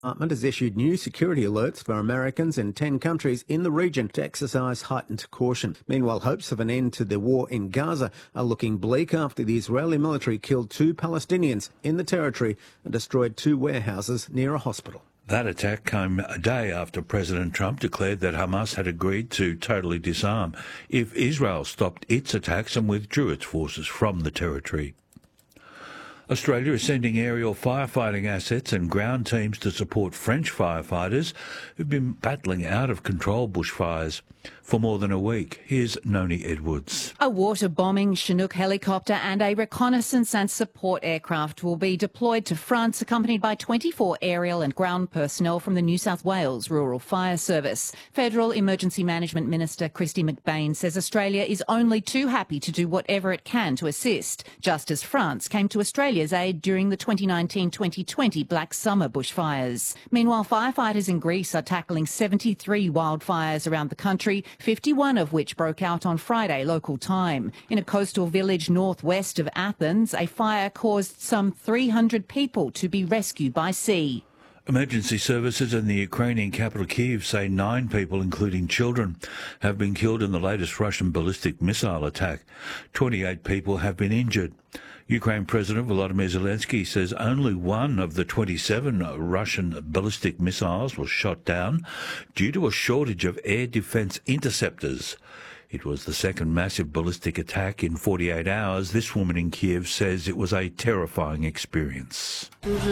Department has issued new security alerts for Americans in 10 countries in the region to exercise heightened caution. Meanwhile, hopes of an end to the war in Gaza are looking bleak after the Israeli military killed 2 Palestinians in the territory and destroyed 2 warehouses near a hospital. That attack came a day after President Trump declared that Hamas had agreed to totally disarm if Israel stopped its attacks and withdrew its forces from the territory. Australia is sending aerial firefighting assets and ground teams to support French firefighters who've been battling out-of-control bushfires for more than a week. Here's Noni Edwards. A water-bombing Chinook helicopter and a reconnaissance and support aircraft will be deployed to France, accompanied by 24 aerial and ground personnel from the New South Wales Rural Fire Service. Federal Emergency Management Minister Kristy McBain says Australia is only too happy to do whatever it can to assist, just as France came to Australia's aid during the 2019-2020 Black Summer bushfires. Meanwhile, firefighters in Greece are tackling 73 wildfires around the country, 51 of which broke out on Friday local time. In a coastal village northwest of Athens, a fire caused some 300 people to be rescued by sea. Emergency services in the Ukrainian capital Kyiv say 9 people, including children, have been killed in the latest Russian ballistic missile attack. 28 people have been injured. Ukraine President Volodymyr Zelensky says only one of the 27 Russian ballistic missiles was shot down due to a shortage of air defense interceptors. It was the second massive ballistic attack in 48 hours. This woman in Kiev says it was a terrifying experience.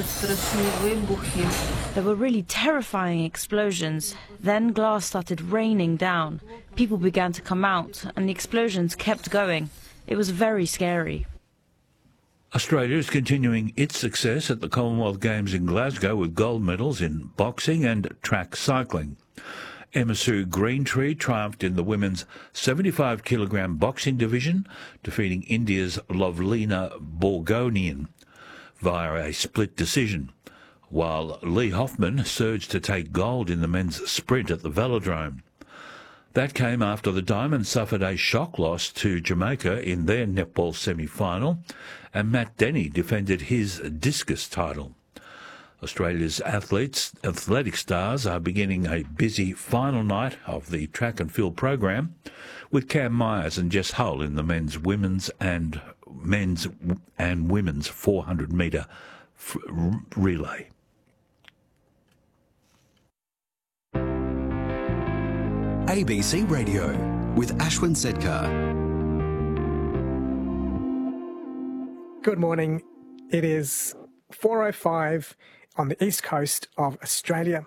There were really terrifying explosions. Then glass started raining down. People began to come out, and the explosions kept going. It was very scary. Australia is continuing its success at the Commonwealth Games in Glasgow with gold medals in boxing and track cycling. Emma Sue Greentree triumphed in the women's 75-kilogram boxing division, defeating India's Lovelina Borgonian via a split decision, while Lee Hoffman surged to take gold in the men's sprint at the Velodrome. That came after the Diamonds suffered a shock loss to Jamaica in their netball semi-final, and Matt Denny defended his discus title. Australia's athletic stars are beginning a busy final night of the track and field program, with Cam Myers and Jess Hull in the men's and women's 400-metre relay. ABC Radio with Ashwin Sedkar. Good morning. It is 4:05 on the east coast of Australia.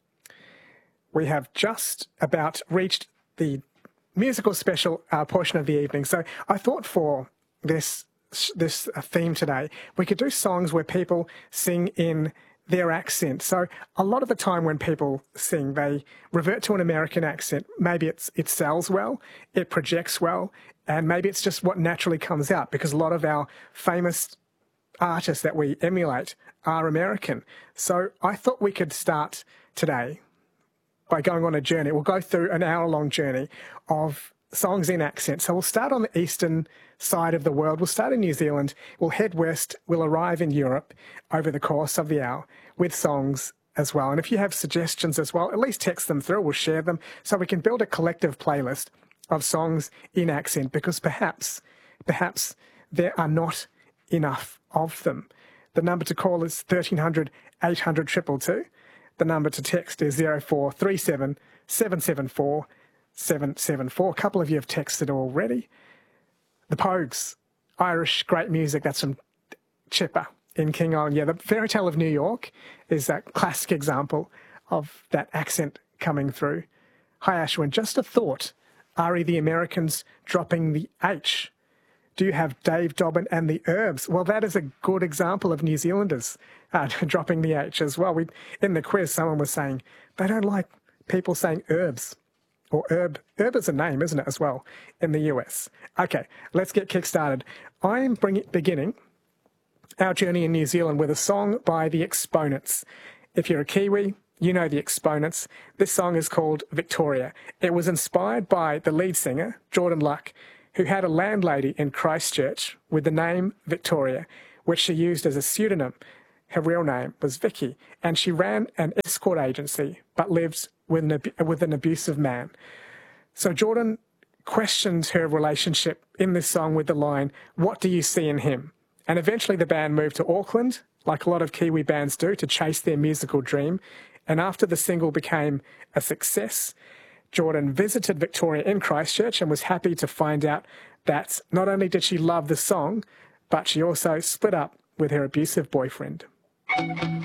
We have just about reached the musical special portion of the evening. So I thought for this theme today, we could do songs where people sing in their accent. So a lot of the time when people sing, they revert to an American accent. Maybe it sells well, it projects well, and maybe it's just what naturally comes out, because a lot of our famous artists that we emulate are American. So I thought we could start today by going on a journey. We'll go through an hour-long journey of songs in accent. So we'll start on the eastern side of the world. We'll start in New Zealand. We'll head west. We'll arrive in Europe over the course of the hour with songs as well. And if you have suggestions as well, at least text them through. We'll share them so we can build a collective playlist of songs in accent, because perhaps there are not enough of them. The number to call is 1300 800 222. The number to text is 0437 774 774. A couple of you have texted already. The Pogues, Irish great music. That's from Chipper in King Island. Yeah, the Fairy Tale of New York is that classic example of that accent coming through. Hi, Ashwin. Just a thought. Are the Americans dropping the H? Do you have Dave Dobbin and the Herbs? Well, that is a good example of New Zealanders dropping the H as well. In the quiz, someone was saying they don't like people saying herbs. Or herb. Herb is a name, isn't it, as well, in the US? Okay, let's get kick-started. I am beginning our journey in New Zealand with a song by The Exponents. If you're a Kiwi, you know The Exponents. This song is called Victoria. It was inspired by the lead singer, Jordan Luck, who had a landlady in Christchurch with the name Victoria, which she used as a pseudonym. Her real name was Vicky, and she ran an escort agency but lived with an abusive man. So Jordan questioned her relationship in this song with the line, "What do you see in him?" And eventually the band moved to Auckland, like a lot of Kiwi bands do, to chase their musical dream. And after the single became a success, Jordan visited Victoria in Christchurch and was happy to find out that not only did she love the song, but she also split up with her abusive boyfriend.